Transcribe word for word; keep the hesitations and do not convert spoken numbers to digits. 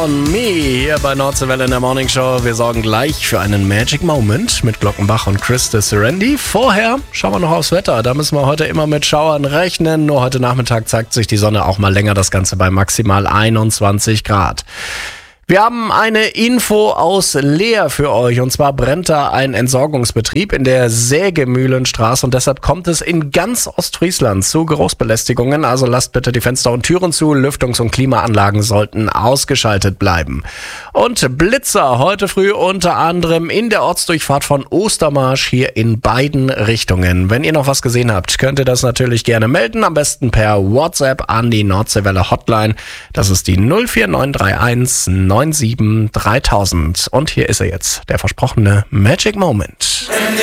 on Me hier bei Nordseewelle in der Morning Show. Wir sorgen gleich für einen Magic Moment mit Glockenbach und Chris de Serendi. Vorher schauen wir noch aufs Wetter. Da müssen wir heute immer mit Schauern rechnen. Nur heute Nachmittag zeigt sich die Sonne auch mal länger. Das Ganze bei maximal einundzwanzig Grad. Wir haben eine Info aus Leer für euch, und zwar brennt da ein Entsorgungsbetrieb in der Sägemühlenstraße und deshalb kommt es in ganz Ostfriesland zu Geruchsbelästigungen. Also lasst bitte die Fenster und Türen zu, Lüftungs- und Klimaanlagen sollten ausgeschaltet bleiben. Und Blitzer heute früh unter anderem in der Ortsdurchfahrt von Ostermarsch hier in beiden Richtungen. Wenn ihr noch was gesehen habt, könnt ihr das natürlich gerne melden, am besten per WhatsApp an die Nordseewelle Hotline. Das ist die null vier neun drei eins neun sieben dreitausend. Und hier ist er jetzt, der versprochene Magic Moment.